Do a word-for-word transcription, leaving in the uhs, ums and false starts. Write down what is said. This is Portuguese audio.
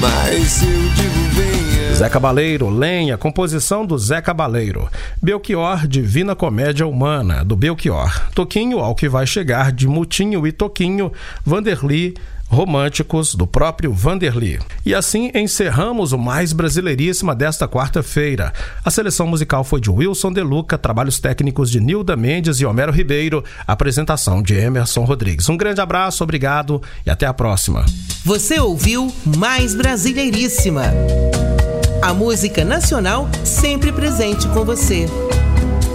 Mas se eu digo venha. Zé Cabaleiro, Lenha, composição do Zé Cabaleiro. Belchior, Divina Comédia Humana, do Belchior. Toquinho, Ao Que Vai Chegar, de Mutinho e Toquinho. Vanderly, Românticos, do próprio Vanderly. E assim encerramos o Mais Brasileiríssima desta quarta-feira. A seleção musical foi de Wilson De Luca, trabalhos técnicos de Nilda Mendes e Homero Ribeiro, apresentação de Emerson Rodrigues. Um grande abraço, obrigado e até a próxima. Você ouviu Mais Brasileiríssima. A música nacional sempre presente com você.